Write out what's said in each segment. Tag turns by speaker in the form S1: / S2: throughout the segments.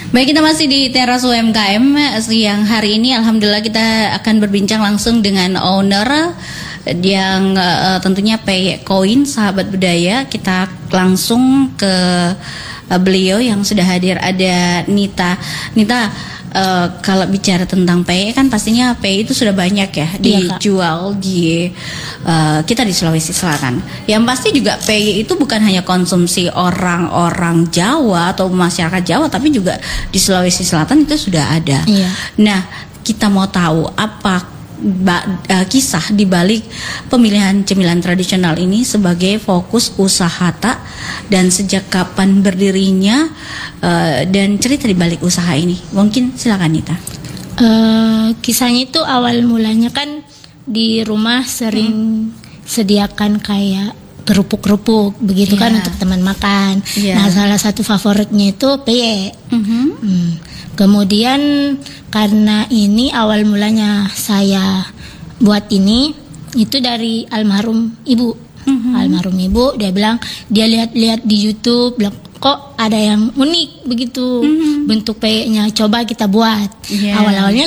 S1: Baik, kita masih di Teras UMKM siang hari ini. Alhamdulillah kita akan berbincang langsung dengan owner yang tentunya Peye Koin, sahabat budaya. Kita langsung ke beliau yang sudah hadir, ada Nita. Kalau bicara tentang peye kan pastinya peye itu sudah banyak ya dijual di kita di Sulawesi Selatan. Yang pasti juga peye itu bukan hanya konsumsi orang-orang Jawa atau masyarakat Jawa, tapi juga di Sulawesi Selatan itu sudah ada. Nah, kita mau tahu apa kisah di balik pemilihan cemilan tradisional ini sebagai fokus usaha tak, dan sejak kapan berdirinya, dan cerita di balik usaha ini. Mungkin silakan Nita.
S2: Kisahnya itu awal mulanya kan di rumah sering sediakan kayak kerupuk-kerupuk begitu kan untuk teman makan. Nah, salah satu favoritnya itu peye. Kemudian karena ini awal mulanya saya buat ini itu dari almarhum ibu. Almarhum ibu, dia bilang dia lihat-lihat di YouTube, bilang kok ada yang unik begitu bentuk peye-nya, coba kita buat. Awal-awalnya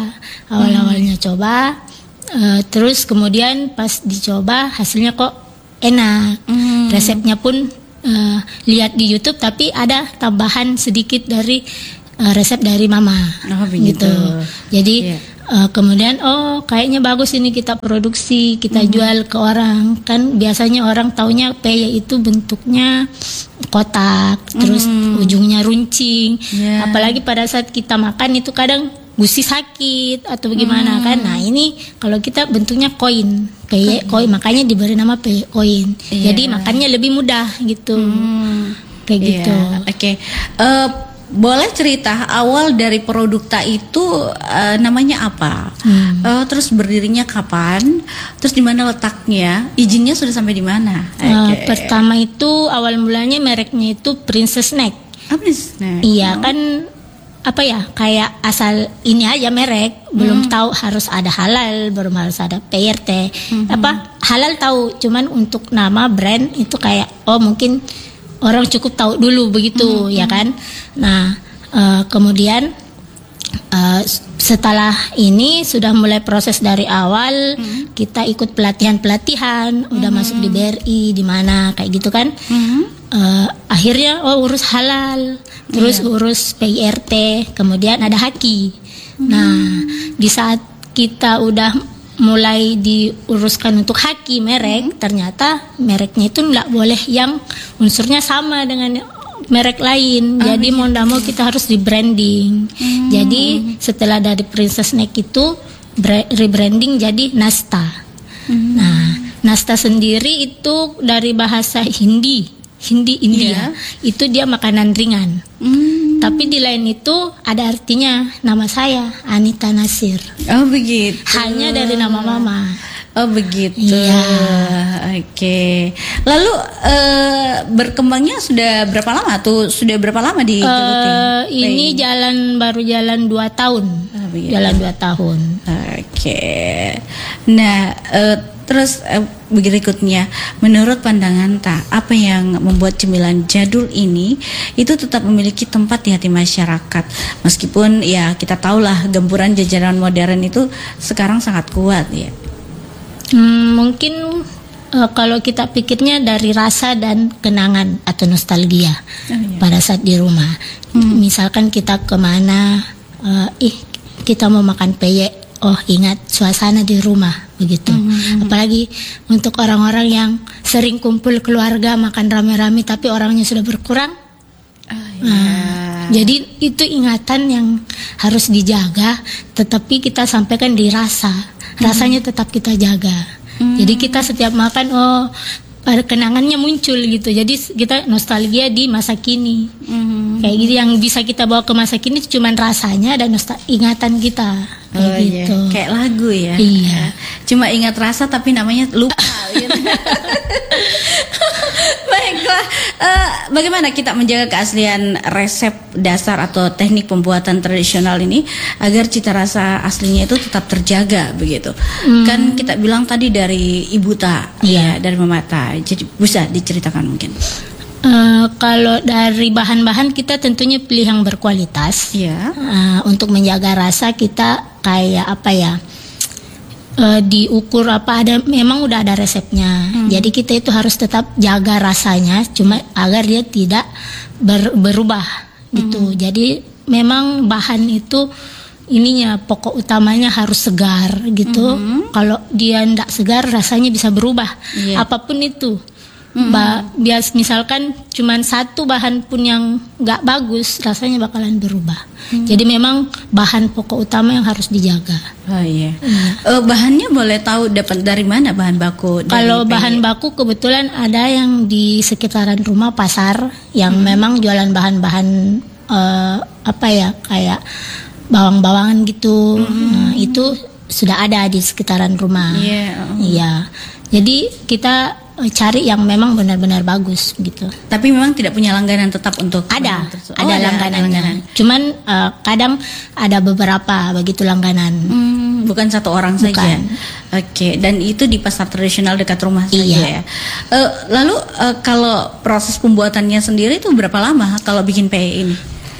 S2: coba, terus kemudian pas dicoba hasilnya kok enak. Resepnya pun lihat di YouTube, tapi ada tambahan sedikit dari resep dari mama, gitu. Jadi kemudian kayaknya bagus ini kita produksi, kita jual ke orang. Kan biasanya orang taunya peye itu bentuknya kotak, terus ujungnya runcing. Apalagi pada saat kita makan itu kadang gusi sakit atau bagaimana kan. Nah, ini kalau kita bentuknya koin, peye koin, makanya diberi nama peye koin. Jadi makannya lebih mudah gitu. Kayak gitu.
S1: Oke. Boleh cerita awal dari produk tak itu namanya apa? Terus berdirinya kapan? Terus di mana letaknya? Izinnya sudah sampai di mana?
S2: Pertama itu awal mulanya mereknya itu Princess Snack.
S1: Princess Snack.
S2: Iya kan, apa ya, kayak asal ini aja merek, belum tahu harus ada halal, belum harus ada PRT. Halal tahu, cuman untuk nama brand itu kayak mungkin orang cukup tahu dulu begitu, ya kan. Nah, kemudian setelah ini sudah mulai proses dari awal, kita ikut pelatihan, udah masuk di BRI, di mana kayak gitu kan. Akhirnya urus halal, terus urus PIRT, kemudian ada haki. Nah, di saat kita udah mulai diuruskan untuk haki merek, ternyata mereknya itu nggak boleh yang unsurnya sama dengan merek lain. Jadi mau nggak mau kita harus rebranding. Jadi setelah dari Princess Snack itu rebranding jadi Nasta. Nah, Nasta sendiri itu dari bahasa Hindi India. Itu dia makanan ringan. Tapi di lain itu ada artinya nama saya Anita Nasir.
S1: Begitu.
S2: Hanya dari nama mama.
S1: Begitu. Oke. Lalu berkembangnya sudah berapa lama tuh? Sudah berapa lama di
S2: ini baru jalan 2 tahun. Jalan 2 tahun.
S1: Oke. Nah, terus berikutnya, menurut pandangan Tak, apa yang membuat cemilan jadul ini itu tetap memiliki tempat di hati masyarakat, meskipun ya kita tahulah gempuran jajanan modern itu sekarang sangat kuat ya.
S2: Mungkin kalau kita pikirnya dari rasa dan kenangan atau nostalgia pada saat di rumah. Misalkan kita kemana, kita mau makan peye, ingat suasana di rumah begitu. Apalagi untuk orang-orang yang sering kumpul keluarga makan rame-rame tapi orangnya sudah berkurang. Jadi itu ingatan yang harus dijaga, tetapi kita sampaikan di rasanya tetap kita jaga. Jadi kita setiap makan kenangannya muncul gitu. Jadi kita nostalgia di masa kini. Kayak gitu, yang bisa kita bawa ke masa kini cuman rasanya dan ingatan kita. Kayak gitu.
S1: Kayak lagu ya.
S2: Iya.
S1: Cuma ingat rasa tapi namanya lupa gitu. Baiklah, bagaimana kita menjaga keaslian resep dasar atau teknik pembuatan tradisional ini agar cita rasa aslinya itu tetap terjaga begitu? Kan kita bilang tadi dari Ibu Ta, ya, dari Mama Ta. Jadi bisa diceritakan mungkin?
S2: Kalau dari bahan-bahan kita tentunya pilih yang berkualitas.
S1: Ya.
S2: Untuk menjaga rasa kita kayak apa ya? Diukur apa ada, memang udah ada resepnya. Jadi kita itu harus tetap jaga rasanya, cuma agar dia tidak berubah gitu. Jadi memang bahan itu ininya pokok utamanya harus segar gitu. Kalau dia tidak segar rasanya bisa berubah. Apapun itu. Bias misalkan cuman satu bahan pun yang nggak bagus rasanya bakalan berubah. Jadi memang bahan pokok utama yang harus dijaga.
S1: Oh iya. Bahannya boleh tahu dapat dari mana bahan baku?
S2: Kalau bahan baku kebetulan ada yang di sekitaran rumah pasar yang memang jualan bahan-bahan apa ya kayak bawang-bawangan gitu. Nah, itu sudah ada di sekitaran rumah. Iya. Jadi kita cari yang memang benar-benar bagus gitu.
S1: Tapi memang tidak punya langganan tetap untuk
S2: ada langganannya. Cuman kadang ada beberapa begitu langganan.
S1: Bukan satu orang saja. Oke, dan itu di pasar tradisional dekat rumah saja ya. Lalu kalau proses pembuatannya sendiri itu berapa lama kalau bikin peye ini?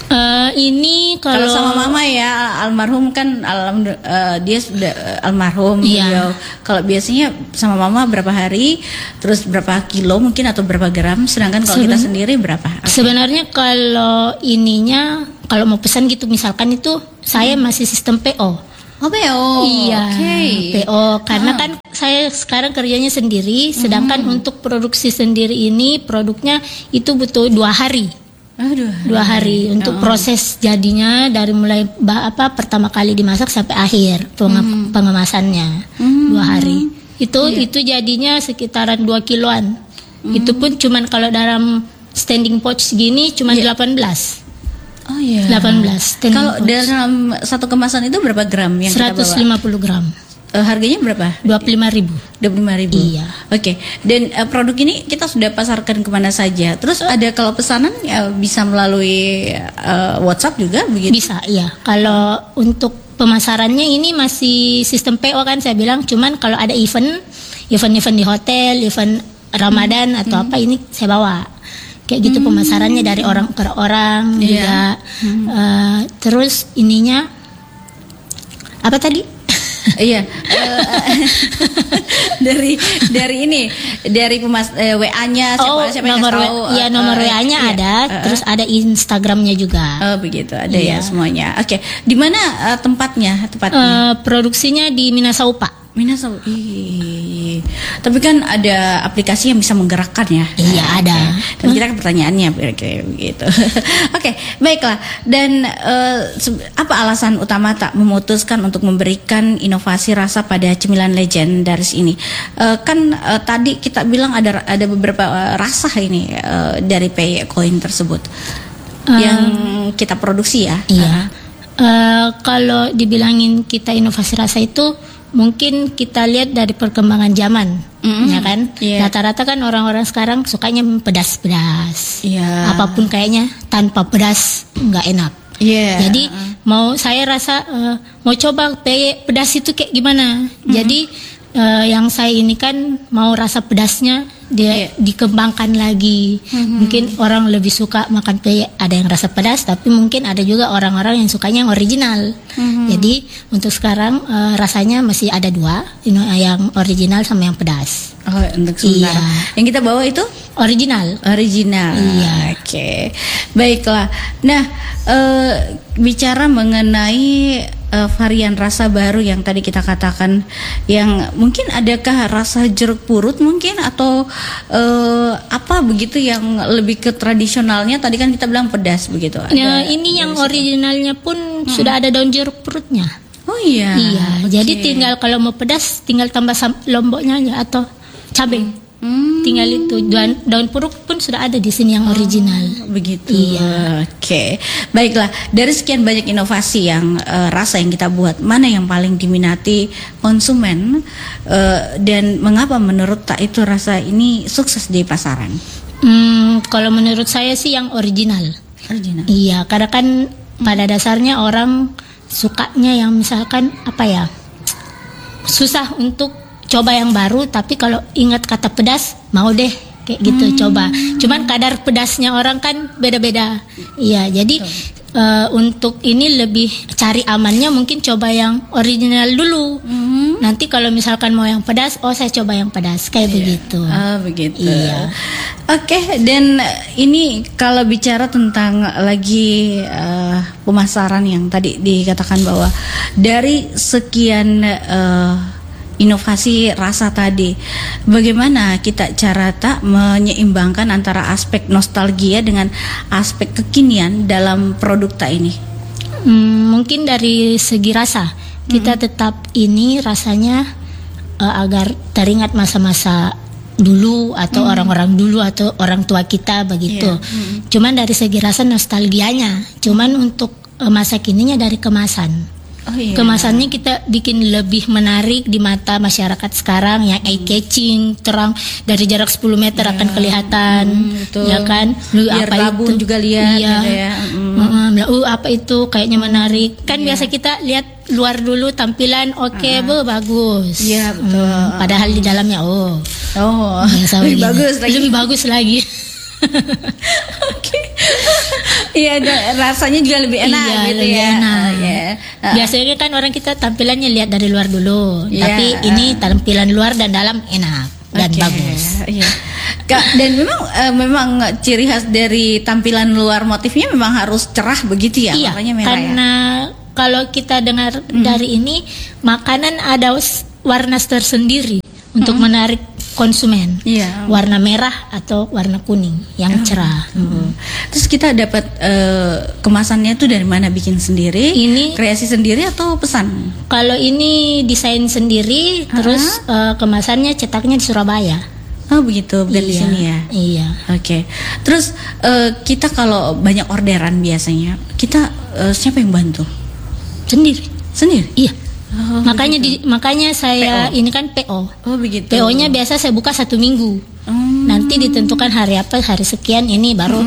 S2: Ini
S1: kalau sama mama ya almarhum kan dia sudah almarhum beliau. Kalau biasanya sama mama berapa hari, terus berapa kilo mungkin atau berapa gram, sedangkan kalau kita sendiri berapa?
S2: Sebenarnya kalau ininya kalau mau pesan gitu misalkan itu saya masih sistem PO.
S1: Oh PO.
S2: Iya. PO karena kan saya sekarang kerjanya sendiri, sedangkan untuk produksi sendiri ini produknya itu butuh 2 hari. 2 hari untuk proses jadinya dari mulai pertama kali dimasak sampai akhir pengemasannya 2 hari. Itu jadinya sekitaran 2 kiloan. Itu pun cuman kalau dalam standing pouch segini cuman 18. Oh iya. 18.
S1: Kalau dalam satu kemasan itu berapa gram yang
S2: 150 gram.
S1: Harganya berapa?
S2: 25.000.
S1: 25.000.
S2: Iya.
S1: Oke. Dan produk ini kita sudah pasarkan kemana saja. Terus ada kalau pesanan bisa melalui WhatsApp juga begitu?
S2: Bisa, iya. Kalau untuk pemasarannya ini masih sistem PO kan saya bilang. Cuman kalau ada event di hotel, event Ramadan atau apa ini saya bawa. Kayak gitu pemasarannya dari orang ke orang juga. Terus ininya apa tadi?
S1: Iya. dari WA-nya siapa yang tahu?
S2: Iya, nomor WA-nya ada, terus ada Instagram-nya juga.
S1: Oh, begitu. Ada ya semuanya. Oke. Di mana tempatnya?
S2: Produksinya di Minasaupa.
S1: Tapi kan ada aplikasi yang bisa menggerakkan ya.
S2: Iya, ada.
S1: Dan kita pertanyaannya begitu. Oke, baiklah. Dan apa alasan utama tak memutuskan untuk memberikan inovasi rasa pada cemilan legendaris ini? Tadi kita bilang ada beberapa rasa ini dari peye koin tersebut yang kita produksi ya.
S2: Iya. Kalau dibilangin kita inovasi rasa itu mungkin kita lihat dari perkembangan zaman, ya kan? Rata-rata kan orang-orang sekarang sukanya pedas-pedas. Apapun kayaknya tanpa pedas nggak enak. Jadi saya rasa mau coba peye pedas itu kayak gimana. Jadi yang saya ini kan mau rasa pedasnya dia dikembangkan lagi. Mungkin orang lebih suka makan peye ada yang rasa pedas, tapi mungkin ada juga orang-orang yang sukanya yang original. Jadi untuk sekarang rasanya masih ada 2, yang original sama yang pedas.
S1: Oh, untuk sementara. Yang kita bawa itu original.
S2: Iya.
S1: Oke. Baiklah. Nah, bicara mengenai varian rasa baru yang tadi kita katakan, yang mungkin adakah rasa jeruk purut mungkin atau apa begitu yang lebih ke tradisionalnya? Tadi kan kita bilang pedas begitu.
S2: Ini yang originalnya pun sudah ada daun jeruk purutnya.
S1: Oh iya.
S2: Jadi tinggal kalau mau pedas tinggal tambah lomboknya aja atau cabai. Tinggal itu daun purut pun sudah ada di sini yang original.
S1: Begitu. Iya. Oke. Baiklah, dari sekian banyak inovasi yang rasa yang kita buat, mana yang paling diminati konsumen dan mengapa menurut tak itu rasa ini sukses di pasaran?
S2: Kalau menurut saya sih yang original. Iya, karena kan pada dasarnya orang sukanya yang misalkan apa ya, susah untuk coba yang baru, tapi kalau ingat kata pedas mau deh kayak gitu coba. Cuman kadar pedasnya orang kan beda-beda. Iya, jadi untuk ini lebih cari amannya mungkin coba yang original dulu. Nanti kalau misalkan mau yang pedas, saya coba yang pedas kayak begitu.
S1: Begitu.
S2: Iya.
S1: Oke, dan ini kalau bicara tentang lagi pemasaran yang tadi dikatakan bahwa dari sekian inovasi rasa tadi, bagaimana kita cara tak menyeimbangkan antara aspek nostalgia dengan aspek kekinian dalam produk tak ini?
S2: Mungkin dari segi rasa kita tetap ini rasanya agar teringat masa-masa dulu atau orang-orang dulu atau orang tua kita begitu. Cuman dari segi rasa nostalgianya. Cuman untuk masa kininya dari kemasan. Kemasannya kita bikin lebih menarik di mata masyarakat sekarang yang eye catching, terang dari jarak 10 meter akan kelihatan, ya kan?
S1: Biar
S2: apa
S1: labun
S2: itu?
S1: juga lihat,
S2: iya.
S1: Gitu ya.
S2: Apa itu kayaknya menarik? Kan biasa kita lihat luar dulu tampilan bagus.
S1: Iya betul.
S2: Padahal di dalamnya
S1: lebih bagus lagi.
S2: Lebih bagus lagi.
S1: Oke. Iya, rasanya juga lebih enak gitu
S2: lebih
S1: ya.
S2: Enak. Biasanya kan orang kita tampilannya lihat dari luar dulu, tapi ini tampilan luar dan dalam enak dan bagus.
S1: Iya. Kak, dan memang ciri khas dari tampilan luar motifnya memang harus cerah begitu ya,
S2: makanya
S1: merah
S2: karena kalau kita dengar dari ini makanan ada warna tersendiri untuk menarik konsumen. Warna merah atau warna kuning yang cerah.
S1: Terus kita dapat kemasannya tuh dari mana, bikin sendiri? Ini kreasi sendiri atau pesan?
S2: Kalau ini desain sendiri, terus kemasannya cetaknya di Surabaya.
S1: Oh begitu, bukan di sini ya?
S2: Iya.
S1: Oke. Terus kita kalau banyak orderan biasanya, kita siapa yang bantu?
S2: Sendiri.
S1: Iya.
S2: Makanya saya PO. Ini kan PO.
S1: Oh begitu.
S2: PO-nya biasa saya buka 1 minggu. Nanti ditentukan hari hari sekian ini baru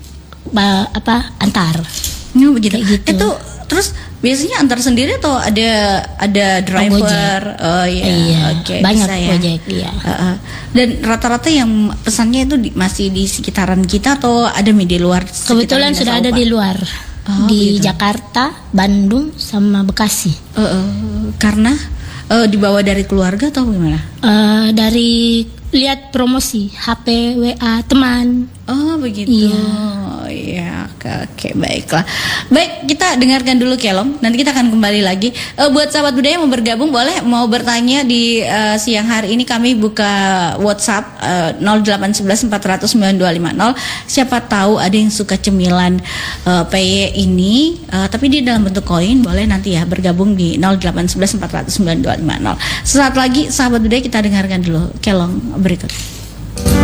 S2: antar.
S1: Begitu. Itu terus biasanya antar sendiri atau ada driver?
S2: Oke. Banyak Gojek ya.
S1: Dan rata-rata yang pesannya itu masih di sekitaran kita atau ada di luar?
S2: Kebetulan sudah ada di luar. Di Jakarta, Bandung, sama Bekasi.
S1: Karena dibawa dari keluarga atau gimana?
S2: Dari lihat promosi HP, WA teman.
S1: Oh begitu. Iya. Oke, baiklah. Baik, kita dengarkan dulu Kelong. Nanti kita akan kembali lagi. Buat sahabat budaya yang mau bergabung, boleh mau bertanya di siang hari ini, kami buka WhatsApp 0811 400 9250. Siapa tahu ada yang suka cemilan PY ini, tapi di dalam bentuk koin, boleh nanti ya bergabung di 0811 400 9250. Sesaat lagi sahabat budaya kita dengarkan dulu Kelong berikut.